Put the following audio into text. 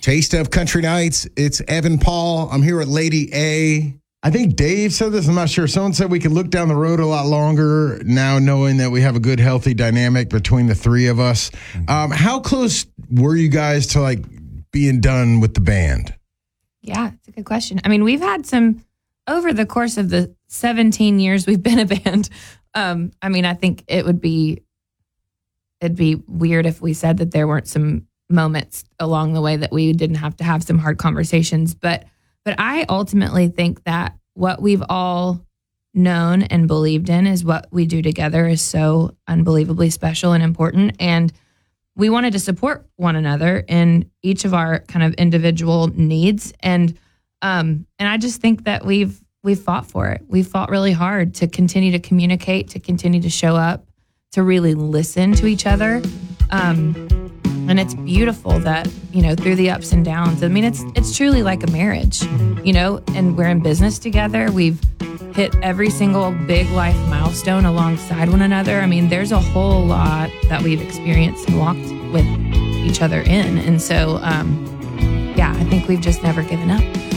Taste of Country Nights. It's Evan Paul. I'm here with Lady A. I think Dave said this. I'm not sure. Someone said we could look down the road a lot longer now, knowing that we have a good, healthy dynamic between the three of us. How close were you guys to like being done with the band? Yeah, it's a good question. I mean, we've had some over the course of the 17 years we've been a band. I mean, I think it'd be weird if we said that there weren't some moments along the way that we didn't have to have some hard conversations. But I ultimately think that what we've all known and believed in is what we do together is so unbelievably special and important. And we wanted to support one another in each of our kind of individual needs. And I just think that we've fought for it. We've fought really hard to continue to communicate, to continue to show up, to really listen to each other. And it's beautiful that, through the ups and downs, I mean, it's truly like a marriage, and we're in business together. We've hit every single big life milestone alongside one another. I mean, there's a whole lot that we've experienced and walked with each other in. And so, I think we've just never given up.